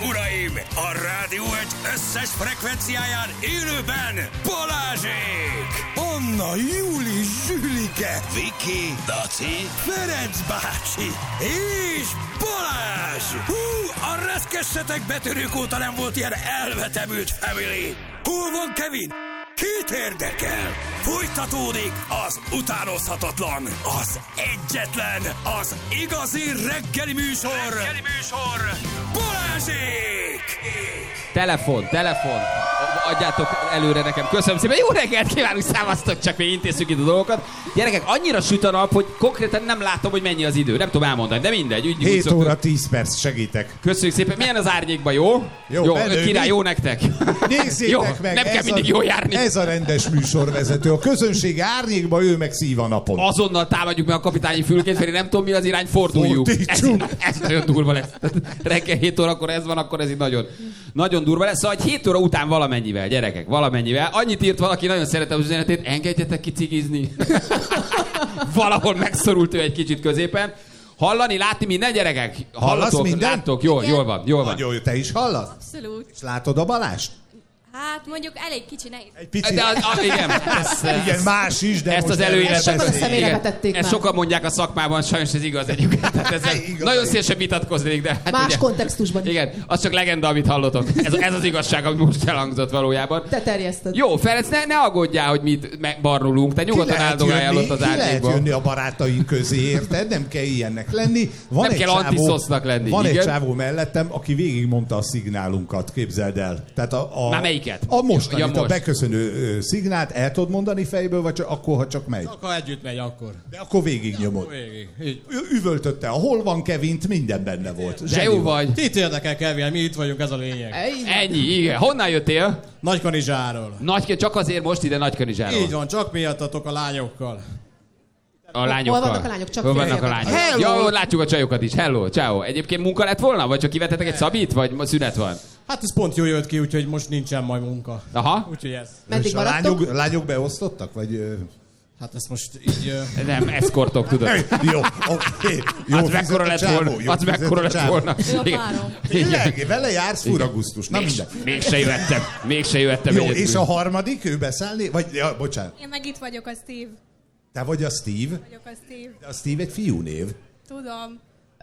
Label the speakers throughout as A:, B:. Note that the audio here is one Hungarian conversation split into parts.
A: uraim! A Rádió egy összes frekvenciáján élőben Balázsék! Anna, Júli, Zsülike, Viki, Daci, Ferenc bácsi és Balázs! Hú, a reszkessetek betörők óta nem volt ilyen elvetemült family! Hol van Kevin? Kit érdekel? Folytatódik az utánozhatatlan, az egyetlen, az igazi reggeli műsor! Balázsék!
B: Telefon. Adjátok előre nekem. Köszönöm szépen. Jó reggelt kívánunk, szávaztok, csak még intézzük itt a dolgokat. Gyerekek, annyira süt a nap, hogy konkrétan nem látom, hogy mennyi az idő. Nem tudom elmondani, de mindegy.
C: 7 óra 10 perc, segítek.
B: Köszönjük szépen. Milyen az árnyékban, jó? Jó, király, jó nektek.
C: Nézzétek
B: jó,
C: meg,
B: nem kell mindig jól járni.
C: Ez a rendes műsorvezető. A közönség árnyékban, ő meg szív a napon.
B: Azonnal támadjuk meg a kapitányi fülkét, mert én nem tudom, mi az irány, forduljunk. Ez nagyon durva lesz. Reggel 7 órakor ez van, akkor ez így nagyon durva lesz. Szóval 7 óra után valamennyivel, gyerekek, valamennyivel. Annyit írt valaki, nagyon szeretem az üzenetét, engedjetek ki cigizni. Valahol megszorult ő egy kicsit középen. Hallani, látni minden, gyerekek? Hallatok, láttok? Jól van.
C: Nagyon jó, te is hallasz?
D: Abszolút.
C: És látod a Balást?
D: Hát mondjuk elég kicsi, nehéz.
C: Egy picit.
B: De igen.
C: Igen, más is, de
B: ezt
C: most
B: az
C: előéletet.
B: ezt sokan mondják a szakmában, sajnos ez igaz egyébként. Nagyon szívesen vitatkoznék, de... Hát
E: más
B: ugye,
E: kontextusban.
B: Igen, az csak legenda, amit hallotok. Ez az igazság, ami most elhangzott valójában.
E: Te terjeszted.
B: Jó, Ferenc, ne aggódjál, hogy mit barnulunk. Te nyugodtan áldogáljál ott az árnyékba.
C: Ki lehet jönni a barátaink közé, érted? Nem kell ilyennek lenni.
B: Nem kell antiszosznak lenni.
C: Van egy csávó mellettem, aki végigmondta a szignálunkat, képzeld el. Tehát
B: már melyiket?
C: A mostanit, a beköszönő szignált el tudod mondani fejből, vagy akkor, ha csak megy?
F: Akkor együtt megy akkor.
C: De akkor végignyomod. Üvöltötte, hol van Kevint, minden benne volt.
B: De jó vagy.
F: Kit érdekel, Kevin? Mi itt vagyunk, ez a lényeg.
B: Ennyi, igen. Honnan jöttél?
F: Nagykanizsáról.
B: Csak azért most ide Nagykanizsáról.
F: Így van, csak miattatok a lányokkal.
B: A lányokkal.
E: Hol vannak a lányok? Csak
B: hol vannak a lányok? Ja, látjuk a csajokat is. Hello, ciao. Egyébként munka lett volna? Vagy csak kivettetek egy szabít? Vagy szünet van?
F: Hát ez pont jól jött ki, úgyhogy most nincsen majd munka.
B: Aha.
F: Úgyhogy ez.
E: Meddig
C: a lányok beosztottak? Vagy...
F: Hát ezt most így...
B: Nem, eszkortok, tudod.
C: Jó, oké.
B: Az mekkora lett volna.
D: Ő a párom.
C: Tényleg, vele jársz furagusztus. Na minden.
B: Mégsem jöttem.
C: Jó, és a harmadik, ő beszállni? Vagy, ja, bocsánat.
D: Én meg itt vagyok, a Steve.
C: Te vagy a Steve?
D: Vagyok a Steve.
C: De a Steve egy fiúnév.
D: Tudom.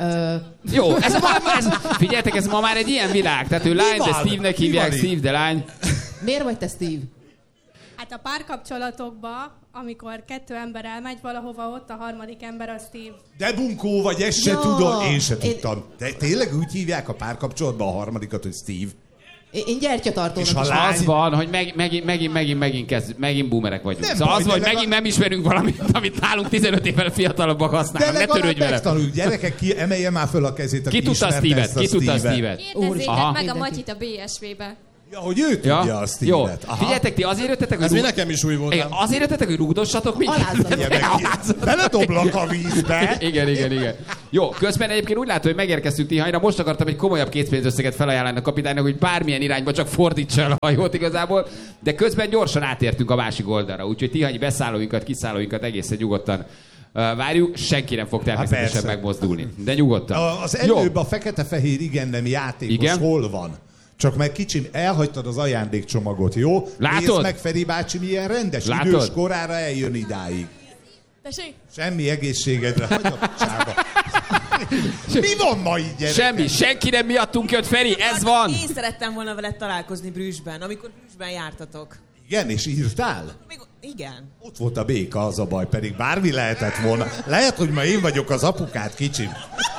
B: Jó, figyeljetek, ez ma már egy ilyen világ. Tehát ő lány, de Steve-nek hívják, Steve, de lány.
E: Miért vagy te Steve?
D: Hát a párkapcsolatokban, amikor 2 ember elmegy valahova, ott a harmadik ember a Steve.
C: De bunkó vagy, ezt se tudom. Én se tudtam. De tényleg úgy hívják a párkapcsolatban a harmadikat, hogy Steve?
E: Én gyertyatartónak
B: is. Az van, hogy megint boomerek vagyunk. Nem szóval az van, hogy megint nem ismerünk valamit, amit nálunk 15 évvel fiatalabbak használnak. Ne törődj vele.
C: Megtanuljuk, gyerekek, emelje már föl a kezét, aki
B: ki tudta
C: Steve-et.
D: Kérdezzétek meg a Matyit a BSV-be.
C: Ja, hogy ő tudja a Steve-et.
B: Jó, figyeljetek, ti azért jöttetek, hogy...
F: Ez mi nekem is új volt.
B: Igen, azért jöttetek, hogy rúgdossatok
E: Alázzatok.
C: Beledoblak a vízbe.
B: Igen. Jó, közben egyébként úgy látom, hogy megérkeztünk Tihanyra. Most akartam egy komolyabb készpénzösszeget felajánlani a kapitánynak, hogy bármilyen irányba csak fordítsa el a hajót igazából. De közben gyorsan átértünk a másik oldalra. Úgyhogy Tihanyi beszállóinkat, kiszállóinkat egészen nyugodtan várjuk. Senki nem fog természetesen megmozdulni. De nyugodtan.
C: Az előbb a fekete-fehér igen-nem játékos hol van? Csak meg kicsim, elhagytad az ajándékcsomagot, jó?
B: Látod?
C: Nézd meg, Feri bácsi, milyen rendes, idős korára eljön idáig.
D: Tessék?
C: Semmi egészségedre, hagyj a picsába. Mi van ma így, gyerekek?
B: Semmi, senki nem miattunk jött, Feri, ez van!
G: Én szerettem volna veled találkozni Brüsszben, amikor Brüsszben jártatok.
C: Igen, és írtál?
G: Igen.
C: Ott volt a béka, az a baj, pedig bármi lehetett volna. Lehet, hogy ma én vagyok az apukád, kicsim.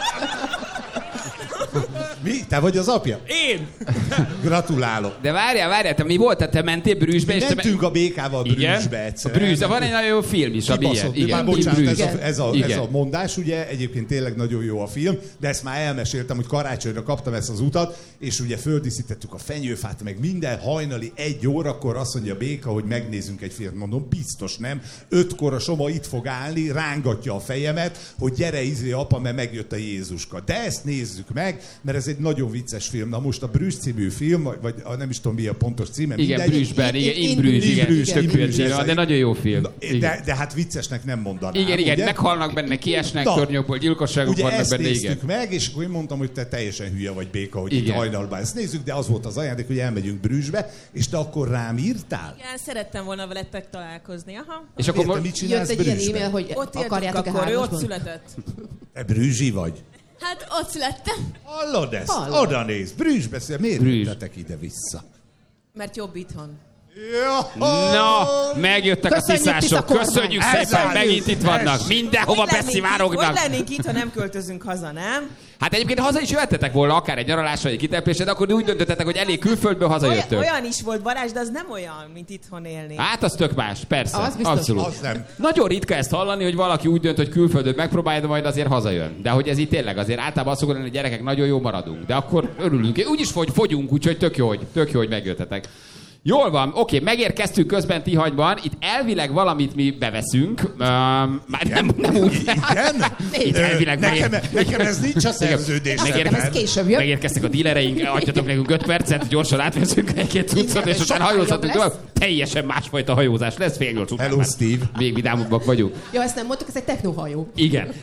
C: Mi? Te vagy az apja?
B: Én!
C: Gratulálok.
B: De várjál, te mi volt? Te mentél Brüsszbe?
C: Mentünk a békával Brüsszbe egyszer.
B: A Brüsszbe, van egy nagyon jó film is, ami ilyen.
C: Igen, bocsánat, ez a mondás, ugye, egyébként tényleg nagyon jó a film, de ezt már elmeséltem, hogy karácsonyra kaptam ezt az utat, és ugye földíszítettük a fenyőfát, meg minden hajnali 1 órakor azt mondja a béka, hogy megnézzünk egy filmet. Mondom, biztos nem. 5-kor a Soma itt fog állni, rángatja a fejemet, hogy gyere apa, mert megjött a Jézuska. De ezt nézzük meg, mert ez egy nagyon vicces film. Na most a Brüssz című film, vagy nem is tudom mi a pontos címe.
B: Igen, Brüsszben, In Bruges, de nagyon jó film.
C: De hát viccesnek nem mondanám.
B: Igen, ugye? Meghalnak benne, kiesnek tornyokból, gyilkosságok vannak benne.
C: Ugye ezt néztük meg, és akkor én mondtam, hogy te teljesen hülye vagy, Béka, hogy itt hajnalban ezt nézzük, de az volt az ajándék, hogy elmegyünk Brüsszbe, és te akkor rám írtál?
G: Igen, szerettem volna veletek találkozni. Aha.
B: És akkor
C: mit csinálsz
E: jött egy ilyen e-mail, hogy
G: ott
E: akarjátok-e
G: akkor, ő ott
E: hármasban?
G: született.
C: Te brüzsi vagy?
D: Hát ott születtem.
C: Hallod ezt?
E: Hallod.
C: Oda néz. Brüsszbe, miért jöttetek ide-vissza?
G: Mert jobb itthon.
B: Na, megjöttek a tiszások. Köszönjük szépen, megint itt vannak. Mindenhova beszivárognak.
G: Hogy lennénk itt, ha nem költözünk haza, nem?
B: Hát egyébként haza is jöhettetek volna, akár egy nyaralásra, vagy egy kitelepésre, de akkor úgy döntöttetek, hogy elég külföldből hazajöttök.
G: Olyan is volt, Balázs, de az nem olyan, mint itthon élni.
B: Hát az tök más, persze.
E: Az biztos.
B: Abszolút.
C: Az nem.
B: Nagyon ritka ezt hallani, hogy valaki úgy dönt, hogy külföldöt megpróbálja, de majd azért hazajön. De hogy ez itt tényleg azért általában azt szokott lenni, hogy gyerekek, nagyon jó maradunk. De akkor örülünk. Úgyis fogyunk, úgyhogy tök jó, hogy megjöttetek. Jól van, oké, megérkeztünk közben Tihangyban, itt elvileg valamit mi beveszünk, már nem úgy.
C: Igen?
B: Itt elvileg
C: nekem ez nincs a szerződésben.
B: Megérkeztek a dílereink, adjatok nekünk 5 percet, gyorsan átveszünk egy-két cuccot, és utána hajózhatunk tovább. Teljesen másfajta hajózás lesz, fél 8 után.
C: Hello, Steve.
B: Még vidámabbak vagyunk.
E: Ja, ezt nem mondtuk, ez egy technohajó.
B: Igen.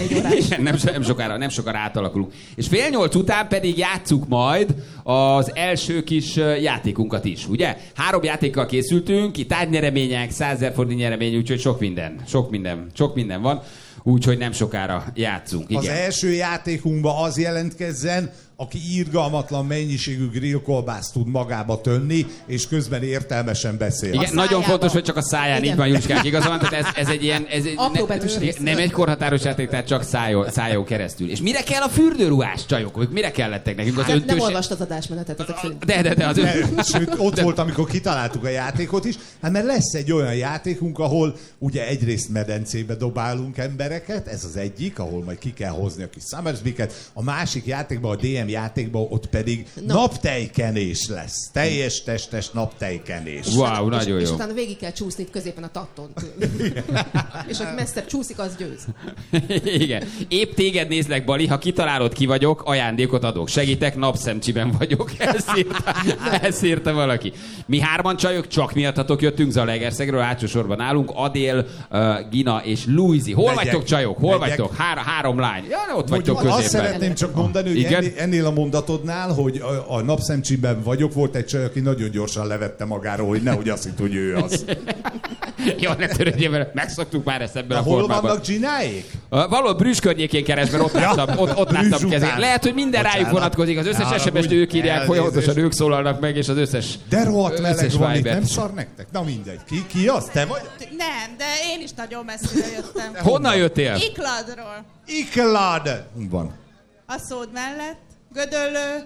B: Nem sokára átalakulunk. És fél 8 után pedig játsszuk majd az első kis játékunkat is, ugye? 3 játékkal készültünk, itt tárgynyeremények, 100 000 forint nyeremény, úgyhogy sok minden van. Úgyhogy nem sokára játszunk. Igen.
C: Az első játékunkban az jelentkezzen, aki irgalmatlan mennyiségű grillkolbászt tud magába tönni, és közben értelmesen beszél.
B: Igen, nagyon fontos, hogy csak a száján, így van Juliskák, igaza van, tehát ez egy ilyen... nem egy korhatáros játék, tehát csak szájon keresztül. És mire kell a fürdőruhás, csajok? Mire kellettek nekünk? Az
E: nem olvast az adásmenetet ezek szerint.
B: De
C: Sőt, ott volt, amikor kitaláltuk a játékot is, hát mert lesz egy olyan játékunk, ahol ugye egyrészt medencébe dobálunk embereket, ez az egyik, ahol majd ki kell hozni a kis Summersby-ket, a másik játékban, a DM játékban ott pedig naptejkenés lesz. Teljes testes naptejkenés.
B: Wow, nagyon jó.
E: És utána végig kell csúszni itt középen a tatton. És aki messzebb csúszik, az győz.
B: Igen. Épp téged nézlek, Bali, ha kitalálod, ki vagyok, ajándékot adok. Segítek, napszemcsiben vagyok. Ezt írta valaki. Mi 3 csajok, csak miattatok jöttünk Zalaegerszegről, hátsó sorban állunk. Adél, Gina és Luizi. Hol vagytok, csajok? Hol vagytok? 3 lány. Ja, ott vagytok középen.
C: Azt szeretném csak mondani, hogy ennél a mondatodnál, hogy a napszemcsiben vagyok, volt egy csaj, aki nagyon gyorsan levette magáról, hogy nehogy azt hitt, hogy ő az.
B: Jó, ne törődjél vele, megszoktuk már ezt ebben a formában.
C: Hol vannak Gináék?
B: Valahol Brüssz környékén keres, mert ott láttam kezét. Lehet, hogy minden rájuk vonatkozik, az összes SMS-t ők írják, folyamatosan ők szólalnak meg, és az összes
C: de rohadt meleg van itt, nem szar nektek? Na mindegy. Ki az? Te vagy?
H: Nem, de én is nagyon messziről jöttem.
B: Honnan jöttél?
H: Ikladról.
C: Iklad! Van.
H: A szód mellett. Gödöllő.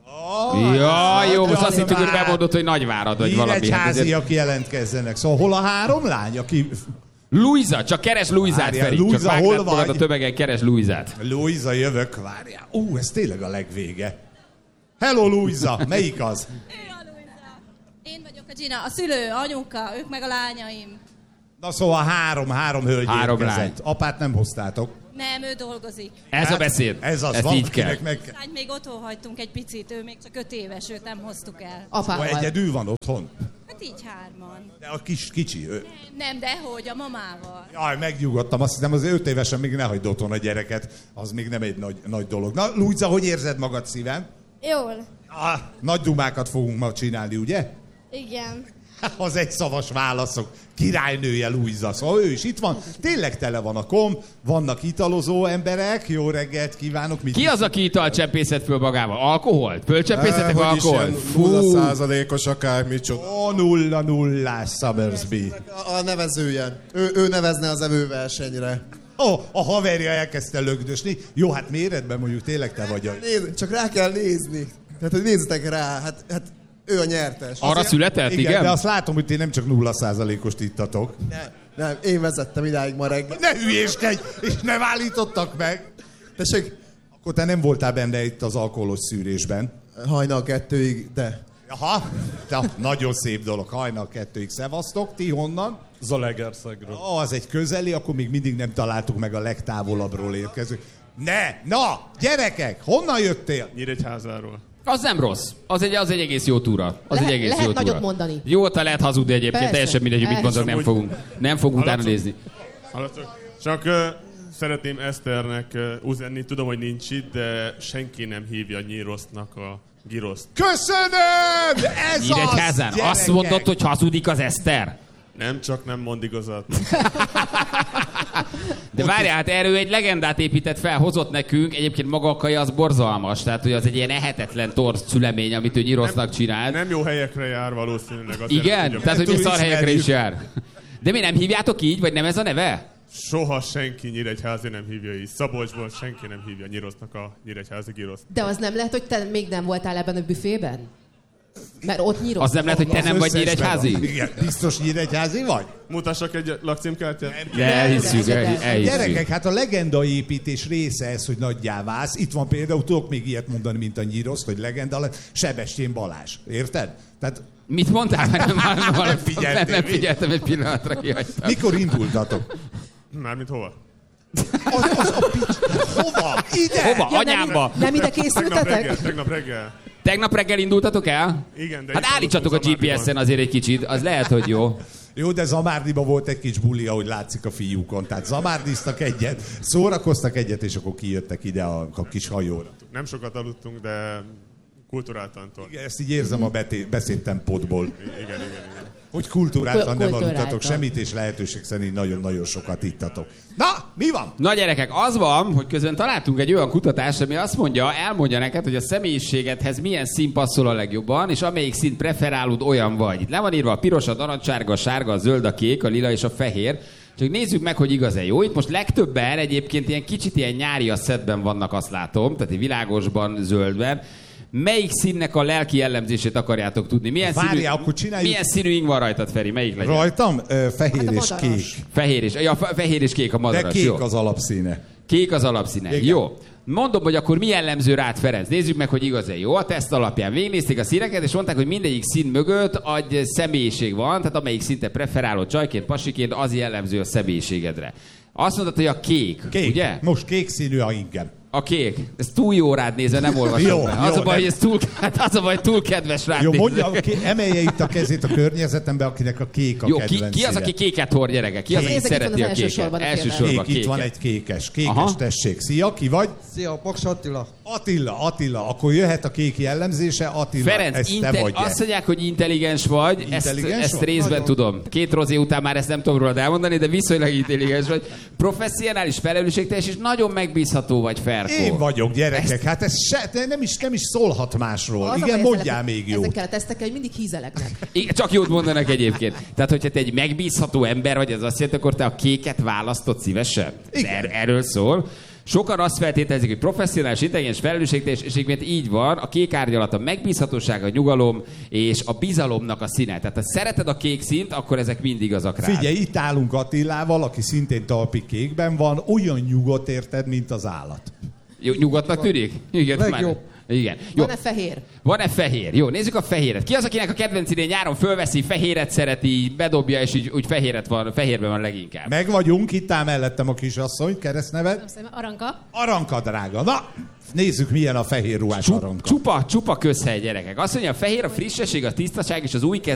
B: Ja, jó, most azt hittük, hogy bemondott, hogy Nagyvárad vagy valami.
C: Nyíregyháziak jelentkezzenek. Szóval hol a 3 lány, aki...
B: Luisa, csak keres Luisát, Feri.
C: Luisa,
B: csak
C: hol vagy?
B: A tömegen, keres Luisát.
C: Luisa, jövök, várjál. Ez tényleg a legvége. Hello, Luisa, melyik az?
H: Ő a Luisa. Én vagyok a Gina, a szülő, anyuka, ők meg a lányaim.
C: Na szóval 3 hölgy érkezett.
B: lány.
C: Apát nem hoztátok.
H: Nem, ő dolgozik.
B: Ez a beszéd.
C: Ez az,
B: ezt így kell.
H: Lány még otthon hagytunk egy picit, ő még csak 5 éves, őt nem hoztuk el.
E: Apával.
C: Egyedül van otthon?
H: Hát így 3.
C: De a kicsi ő.
H: Nem, dehogy, a mamával.
C: Jaj, megnyugodtam. Azt hiszem, az 5 évesen még ne hagyd otthon a gyereket. Az még nem egy nagy dolog. Na, Luisa, hogy érzed magad, szívem?
D: Jól.
C: Nagy dumákat fogunk ma csinálni, ugye?
D: Igen.
C: Az egyszavas válaszok. Királynője Luisa. Szóval ő is itt van. Tényleg tele van a kom. Vannak italozó emberek. Jó reggelt kívánok.
B: Ki az, aki italcsempészet föl magával? Alkoholt? Fölcsempészetek alkoholt?
F: 0%-os akármi csak.
C: 0-0 Summersby.
I: A nevezője. Ő nevezne az evőversenyre.
C: A haverja elkezdte lögdösni. Jó, hát méretben mondjuk tényleg te vagy.
I: Csak rá kell nézni. Tehát, hogy nézzetek rá. Hát ő a nyertes.
B: Arra született, igen?
C: De azt látom, hogy ti nem csak 0%-ost ittatok.
I: Nem, én vezettem idáig ma reggel.
C: Ne hülyéskedj, és nem állítottak meg.
I: Tessék.
C: Akkor te nem voltál benne itt az alkoholos szűrésben.
I: Hajnal 2-ig, de.
C: Aha, nagyon szép dolog. Hajnal 2-ig. Szevasztok, ti honnan?
F: Zalaegerszegről.
C: Az egy közeli, akkor még mindig nem találtuk meg a legtávolabbról érkező. Na, gyerekek, honnan jöttél?
F: Nyíregyházáról.
B: Az nem rossz. Az egy egész jó túra. Az egy egész
E: lehet
B: jó túra.
E: nagyot mondani.
B: Jó, te lehet hazudni egyébként,
E: Persze.
B: teljesen mindegy, hogy mit mondok, nem fogunk utána nézni.
F: Csak szeretném Eszternek üzenni, tudom, hogy nincs itt, de senki nem hívja Nyirosznak a Giroszt.
C: Köszönöm! Ez
B: Nyíregyházán.
C: az, gyerekek!
B: Azt mondod, hogy hazudik az Eszter?
F: Nem, csak nem mond igazat.
B: De várjál, hát erről egy legendát épített fel, hozott nekünk, egyébként maga a kaja az borzalmas, tehát hogy az egy ilyen ehetetlen torz szülemény, amit ő Nyirosznak csinált.
F: Nem jó helyekre jár valószínűleg.
B: Igen? Tehát, hogy szar helyekre is jár. De mi nem hívjátok így, vagy nem ez a neve?
F: Soha senki Nyíregyházi nem hívja így. Szabolcsból senki nem hívja Nyirosznak a Nyíregyházi Giroszt.
E: De az nem lehet, hogy te még nem voltál ebben a büfében? Mert ott Nyirosz.
B: Az nem lehet, hogy te nem vagy Nyíregyházi?
C: Igen, biztos Nyíregyházi vagy?
F: Mutassak egy lakcímkártyát?
B: Elhisszük.
C: Gyerekek, hát a legendaépítés része ez, hogy nagyjá válsz. Itt van például, tudok még ilyet mondani, mint a Nyiroszt, hogy legenda lett, Sebestyén Balázs. Érted? Tehát
B: Mit mondtál?
C: Nem
B: figyeltem egy pillanatra, kihagytam.
C: mikor indultatok?
F: Mármint hova?
C: Az a pics... Hova? Ide!
B: Hova? Anyámba?
E: Nem ide készültetek?
F: Tegnap reggel.
B: Tegnap reggel indultatok el?
F: Igen, de
B: hát állítsatok a GPS-en azért egy kicsit, az lehet, hogy jó.
C: Jó, de Zamárdiban volt egy kis buli, ahogy látszik a fiúkon. Tehát zamárdiztak egyet, szórakoztak egyet, és akkor kijöttek ide a kis hajóra.
F: Nem sokat aludtunk, de kulturáltan.
C: Igen, ezt így érzem a beszédtempódból.
F: Igen.
C: Hogy kulturáltan nem
E: Kulturáltan.
C: aludtatok semmit, és lehetőség szerint nagyon-nagyon sokat ittatok. Na, mi van?
B: Na gyerekek, az van, hogy közben találtunk egy olyan kutatást, ami azt mondja, elmondja neked, hogy a személyiségedhez milyen szín passzol a legjobban, és amelyik színt preferálod, olyan vagy. Itt le van írva a piros, a narancsárga, a sárga, a zöld, a kék, a lila és a fehér. Csak nézzük meg, hogy igaz-e jó. Itt most legtöbben egyébként ilyen kicsit ilyen nyári a szedben vannak, azt látom, tehát egy világosban, zöldben. Melyik színnek a lelki jellemzését akarjátok tudni? Milyen színű ing van rajtad, Feri? Melyik legyen?
C: Rajtam fehér és
E: madaras.
C: kék.
B: Fehér és kék a madaras.
C: De kék
B: jó.
C: az alapszíne.
B: Kék az alapszíne.
C: Igen.
B: Jó. Mondom, hogy akkor mi jellemző rád, Ferenc. Nézzük meg, hogy igaz-e jó. A teszt alapján végignézték a színeket, és mondták, hogy mindegyik szín mögött egy személyiség van, tehát amelyik szinte preferálod csajként, pasiként, az jellemző a személyiségedre. Azt mondtad, hogy a kék, ugye?
C: Most kék színű a ingem.
B: A kék. Ez túl jó rád nézve, nem olvasom.
C: Jó,
B: az
C: jó,
B: a baj,
C: nem.
B: hogy az a baj, túl kedves rád
C: Jó,
B: nézve.
C: mondja, emelje itt a kezét a környezetembe, akinek a kék a
B: Jó,
C: kedvencére.
B: ki az, aki kéket hord, gyerekek? Ki az, aki
E: Nézzek, itt
B: szereti
E: van
B: a
E: az
B: kéket?
E: elsősorban a
B: Elsősorban
C: Kék, itt van
B: kéket.
C: egy kékes. Kékes,
B: Aha.
C: tessék. Szia, ki vagy?
I: Szia, Paks Attila.
C: Attila. Akkor jöhet a kék jellemzése. Attila,
B: Ferenc,
C: ezt te vagy.
B: azt mondják, hogy intelligens vagy,
C: Intelligens
B: ezt
C: vagy?
B: részben
I: Nagyon.
B: tudom. 2 rozé után már ezt nem tudom rólad elmondani, de viszonylag intelligens vagy. Professzionális, felelősségteljes, és nagyon megbízható vagy, Ferkó.
C: Én vagyok, gyerekek. Hát ez nem is szólhat másról.
E: Az a
C: Igen,
E: baj,
C: mondjál még jót.
E: Ezekkel a tesztekkel, hogy mindig hízelegnek.
B: Igen, csak jót mondanak egyébként. Tehát, hogyha te egy megbízható ember vagy, ez azt jelenti, akkor te a kéket választod szívesen?
C: Igen.
B: Erről szól. Sokan azt feltételezik, hogy professzionális, intelligens, felelősségteljes, és egyébként így van, a kék árnyalat a megbízhatóság, a nyugalom és a bizalomnak a színe. Tehát ha szereted a kék színt, akkor ezek mindig azok rád.
C: Figyelj, itt állunk Attilával, aki szintén talpi kékben van, olyan nyugodt érted, mint az állat.
B: Jó, nyugodtnak tűnik? Igen,
I: Legjobb.
B: Igen. Jó.
E: Van-e fehér?
B: Van-e fehér? Jó, nézzük a fehéret. Ki az, akinek a kedvenc idén nyáron fölveszi, fehéret szereti, bedobja, és úgy fehérben van leginkább?
C: Meg vagyunk, itt áll mellettem a kisasszony, keresztneved.
D: Aranka.
C: Aranka, drága. Na, nézzük, milyen a fehér ruhás Aranka.
B: Csupa közhely, gyerekek. Azt mondja, a fehér, a frissesség, a tisztaság és az új